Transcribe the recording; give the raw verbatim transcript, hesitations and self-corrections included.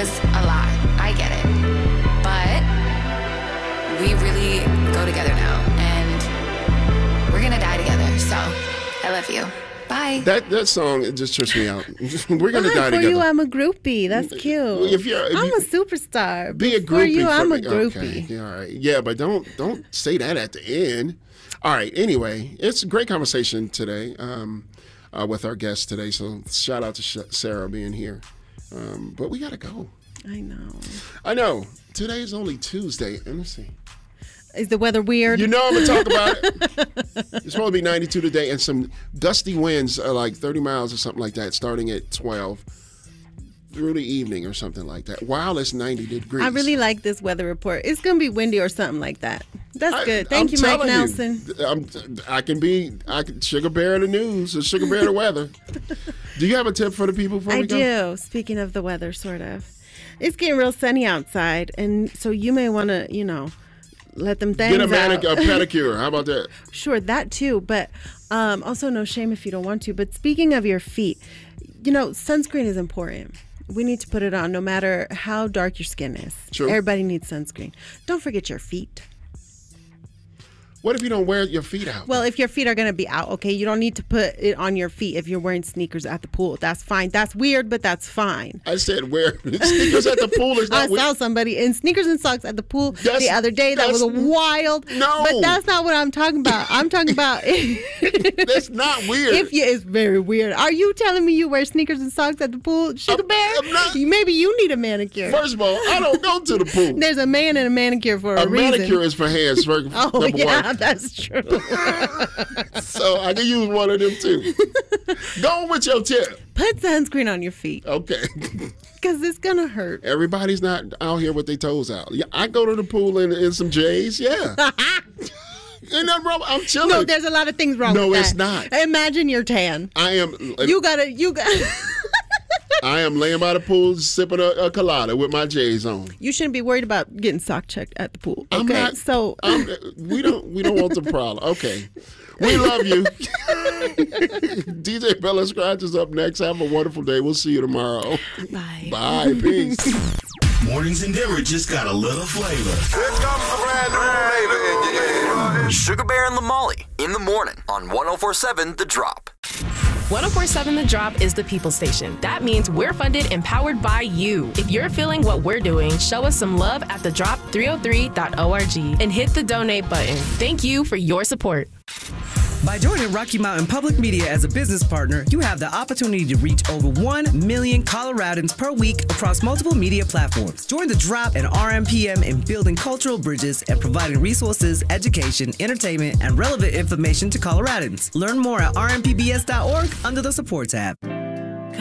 was a lot. I get it. But we really go together now, and we're going to die together. So I love you. Bye. That that song, it just trips me out. We're going to die For together. you, I'm a groupie. That's cute. If you're, if I'm you, a superstar. Be a groupie. For you, for I'm me. a groupie. Okay. All right. Yeah, but don't don't say that at the end. All right. Anyway, it's a great conversation today um, uh, with our guest today. So shout out to Sh- Sarah being here. Um, but we got to go. I know. I know. Today's only Tuesday. Let me see. Is the weather weird? You know I'm going to talk about it. It's supposed to be ninety-two today and some gusty winds, uh, like thirty miles or something like that, starting at twelve through the evening or something like that. While it's ninety degrees. I really like this weather report. It's going to be windy or something like that. That's I, good. Thank I'm you, Mike telling Nelson. You, I'm, I can be I can sugar bear the news or sugar bear the weather. Do you have a tip for the people before I we go? do. Speaking of the weather, sort of. It's getting real sunny outside, and so you may want to, you know, let them things Get a, manic- out. a pedicure. How about that? Sure, that too. But um, also, no shame if you don't want to. But speaking of your feet, you know, sunscreen is important. We need to put it on no matter how dark your skin is. True. Everybody needs sunscreen. Don't forget your feet. What if you don't wear your feet out? Well, if your feet are going to be out, okay, you don't need to put it on your feet if you're wearing sneakers at the pool. That's fine. That's weird, but that's fine. I said wear sneakers at the pool is not I weird. saw somebody in sneakers and socks at the pool That's- the other day. That was that's- wild. No. But that's not what I'm talking about. I'm talking about... That's not weird. If you, it's very weird. Are you telling me you wear sneakers and socks at the pool, Sugar I'm- Bear? I'm not- Maybe you need a manicure. First of all, I don't go to the pool. There's a man and a manicure for a, A reason. manicure is for hands. For Oh, number yeah, one. that's true. So I can use one of them too. Go on with your tip. Put sunscreen on your feet Okay. because it's going to hurt. Everybody's not out here with their toes out. Yeah, I go to the pool in, in some J's. Yeah. Ain't nothing wrong. I'm chilling. No, there's a lot of things wrong No, with it's that. not. Imagine you're tan. I am. You got to, you got I am laying by the pool sipping a, a colada with my J's on. You shouldn't be worried about getting sock checked at the pool. Okay, I'm not, so I'm, we don't we don't want the problem. Okay, we love you. D J Bella Scratch is up next. Have a wonderful day. We'll see you tomorrow. bye. Bye. Peace. Mornings in Denver just got a little flavor. Here comes the brand new flavor in your ear. Sugar Bear and Lamali in the morning on one oh four point seven The Drop. one oh four point seven The Drop is the people station. That means we're funded and powered by you. If you're feeling what we're doing, show us some love at the drop three oh three dot org and hit the donate button. Thank you for your support. By joining Rocky Mountain Public Media as a business partner, you have the opportunity to reach over one million Coloradans per week across multiple media platforms. Join the Drop and R M P M in building cultural bridges and providing resources, education, entertainment, and relevant information to Coloradans. Learn more at r m p b s dot org under the support tab.